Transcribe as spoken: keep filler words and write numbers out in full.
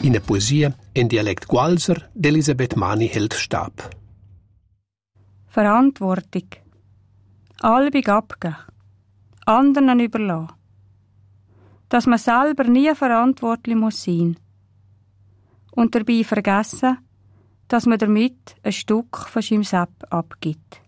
In der Poesie in Dialekt Gualser d'Elisabeth Mani hält Stab. Verantwortung. Albig abgeben. Anderen überlassen. Dass man selber nie verantwortlich muss sein. Und dabei vergessen, dass man damit ein Stück von seinem Sepp abgibt.